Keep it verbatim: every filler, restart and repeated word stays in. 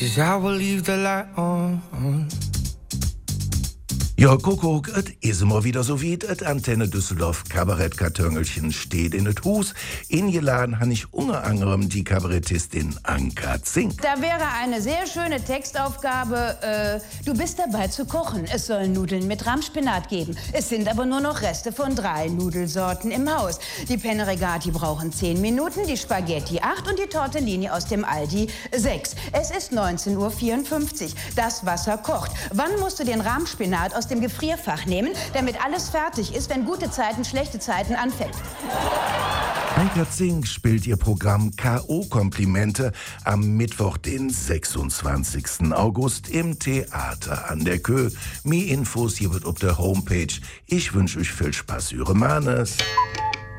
'cause I will leave the light on. Ja, Kuckuck, et is immer wieder so weit, et Antenne Düsseldorf Kabarettkartöngelchen steht in et Hus. Ingeladen han ich unter anderem die Kabarettistin Anka Zink. Da wäre eine sehr schöne Textaufgabe, äh, du bist dabei zu kochen. Es soll Nudeln mit Rahmspinat geben. Es sind aber nur noch Reste von drei Nudelsorten im Haus. Die Penne Regati brauchen zehn Minuten, die Spaghetti acht und die Tortellini aus dem Aldi sechs. Es ist neunzehn Uhr vierundfünfzig. Das Wasser kocht. Wann musst du den Rahmspinat aus dem Gefrierfach nehmen, damit alles fertig ist, wenn gute Zeiten, schlechte Zeiten anfängt? Anka Zink spielt ihr Programm K O-Komplimente am Mittwoch, den sechsundzwanzigsten August im Theater an der Kö. Mehr Infos hier wird auf der Homepage. Ich wünsche euch viel Spaß, Ihre Manes.